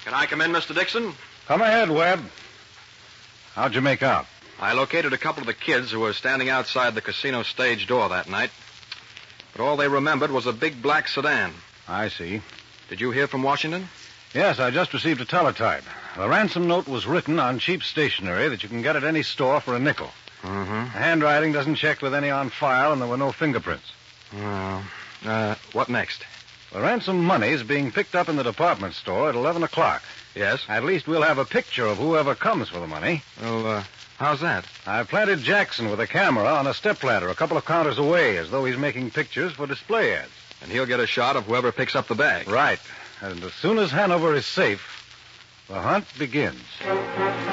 Can I come in, Mr. Dixon? Come ahead, Webb. How'd you make out? I located a couple of the kids who were standing outside the casino stage door that night. But all they remembered was a big black sedan. I see. Did you hear from Washington? Yes, I just received a teletype. The ransom note was written on cheap stationery that you can get at any store for a nickel. Mm-hmm. The handwriting doesn't check with any on file, and there were no fingerprints. What next? The ransom money is being picked up in the department store at 11 o'clock. Yes? At least we'll have a picture of whoever comes for the money. Well, how's that? I've planted Jackson with a camera on a stepladder a couple of counters away, as though he's making pictures for display ads. And he'll get a shot of whoever picks up the bag. Right. And as soon as Hanover is safe, the hunt begins.